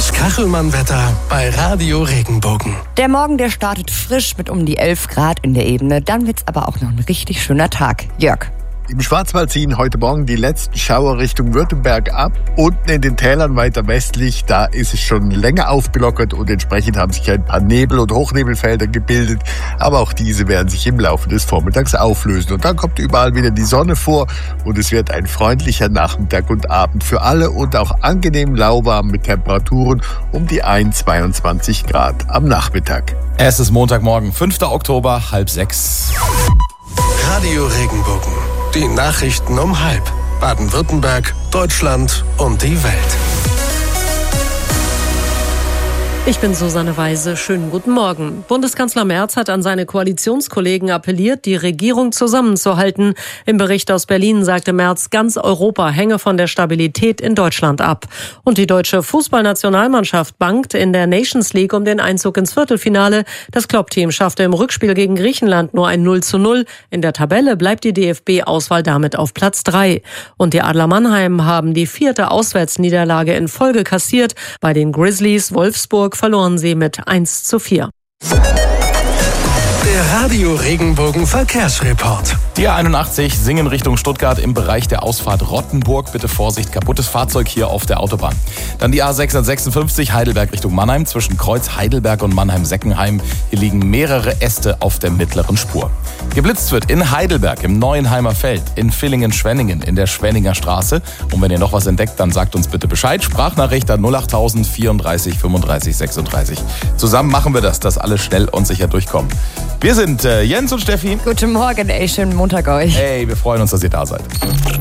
Das Kachelmann-Wetter bei Radio Regenbogen. Der Morgen, der startet frisch mit um die 11 Grad in der Ebene. Dann wird's aber auch noch ein richtig schöner Tag. Jörg. Im Schwarzwald ziehen heute Morgen die letzten Schauer Richtung Württemberg ab. Unten in den Tälern weiter westlich, da ist es schon länger aufgelockert und entsprechend haben sich ein paar Nebel- und Hochnebelfelder gebildet. Aber auch diese werden sich im Laufe des Vormittags auflösen. Und dann kommt überall wieder die Sonne vor und es wird ein freundlicher Nachmittag und Abend für alle und auch angenehm lauwarm mit Temperaturen um die 22 Grad am Nachmittag. Es ist Montagmorgen, 5. Oktober, 5:30. Radio Regenbogen. Die Nachrichten um 5. Baden-Württemberg, Deutschland und die Welt. Ich bin Susanne Weise. Schönen guten Morgen. Bundeskanzler Merz hat an seine Koalitionskollegen appelliert, die Regierung zusammenzuhalten. Im Bericht aus Berlin sagte Merz, ganz Europa hänge von der Stabilität in Deutschland ab. Und die deutsche Fußballnationalmannschaft bangt in der Nations League um den Einzug ins Viertelfinale. Das Klopp-Team schaffte im Rückspiel gegen Griechenland nur ein 0:0. In der Tabelle bleibt die DFB-Auswahl damit auf Platz 3. Und die Adler Mannheim haben die 4. Auswärtsniederlage in Folge kassiert. Bei den Grizzlies Wolfsburg verloren sie mit 1:4. Der Radio Regenbogen Verkehrsreport. Die A81 Singen Richtung Stuttgart im Bereich der Ausfahrt Rottenburg. Bitte Vorsicht, kaputtes Fahrzeug hier auf der Autobahn. Dann die A656 Heidelberg Richtung Mannheim zwischen Kreuz Heidelberg und Mannheim-Seckenheim. Hier liegen mehrere Äste auf der mittleren Spur. Geblitzt wird in Heidelberg, im Neuenheimer Feld, in Villingen-Schwenningen, in der Schwenninger Straße. Und wenn ihr noch was entdeckt, dann sagt uns bitte Bescheid. Sprachnachricht an 08000 34 35 36. Zusammen machen wir das, dass alle schnell und sicher durchkommen. Wir sind Jens und Steffi. Guten Morgen, schönen Montag euch. Hey, wir freuen uns, dass ihr da seid.